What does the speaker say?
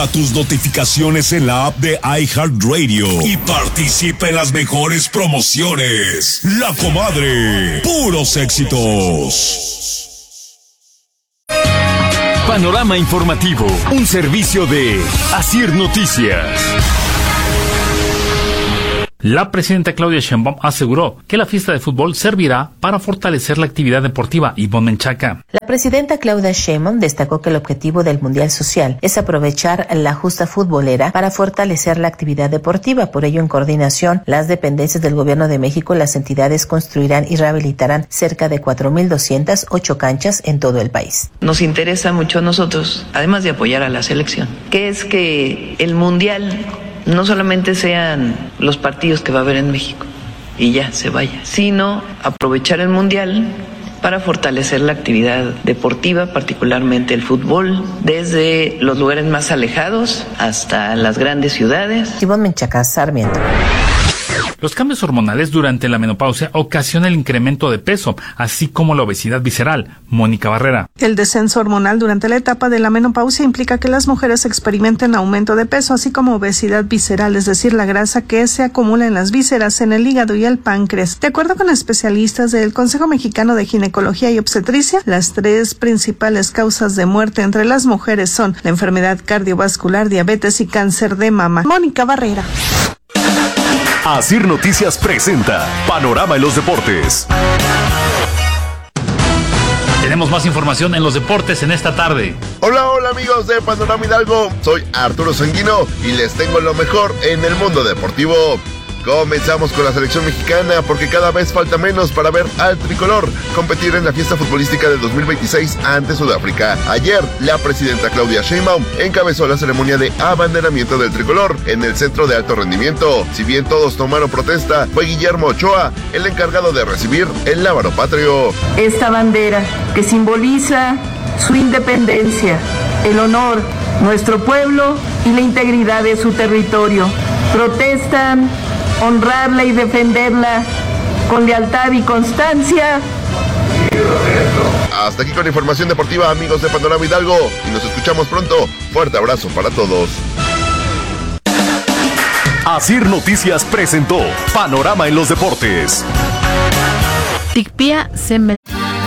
Activa tus notificaciones en la app de iHeartRadio y participa en las mejores promociones. La Comadre, puros éxitos. Panorama informativo, un servicio de Asir Noticias. La presidenta Claudia Sheinbaum aseguró que la fiesta de fútbol servirá para fortalecer la actividad deportiva. Ivonne Menchaca. La presidenta Claudia Sheinbaum destacó que el objetivo del Mundial Social es aprovechar la justa futbolera para fortalecer la actividad deportiva. Por ello, en coordinación, las dependencias del Gobierno de México, las entidades construirán y rehabilitarán cerca de 4,208 canchas en todo el país. Nos interesa mucho a nosotros, además de apoyar a la selección, que es que el Mundial no solamente sean los partidos que va a haber en México y ya se vaya, sino aprovechar el Mundial para fortalecer la actividad deportiva, particularmente el fútbol, desde los lugares más alejados hasta las grandes ciudades. Ivonne Menchaca, Sarmiento. Los cambios hormonales durante la menopausia ocasionan el incremento de peso, así como la obesidad visceral. Mónica Barrera. El descenso hormonal durante la etapa de la menopausia implica que las mujeres experimenten aumento de peso, así como obesidad visceral, es decir, la grasa que se acumula en las vísceras, en el hígado y el páncreas. De acuerdo con especialistas del Consejo Mexicano de Ginecología y Obstetricia, las 3 principales causas de muerte entre las mujeres son la enfermedad cardiovascular, diabetes y cáncer de mama. Mónica Barrera. Asir Noticias presenta Panorama en los Deportes. Tenemos más información en los deportes en esta tarde. Hola amigos de Panorama Hidalgo, soy Arturo Sanguino y les tengo lo mejor en el mundo deportivo. Comenzamos con la selección mexicana porque cada vez falta menos para ver al tricolor competir en la fiesta futbolística del 2026 ante Sudáfrica. Ayer, la presidenta Claudia Sheinbaum encabezó la ceremonia de abanderamiento del tricolor en el Centro de Alto Rendimiento. Si bien todos tomaron protesta, fue Guillermo Ochoa el encargado de recibir el lábaro patrio. Esta bandera que simboliza su independencia, el honor, nuestro pueblo y la integridad de su territorio. Protestan honrarla y defenderla con lealtad y constancia. Hasta aquí con información deportiva, amigos de Panorama Hidalgo, y nos escuchamos pronto. Fuerte abrazo para todos. Asir Noticias presentó Panorama en los Deportes. Ticpía se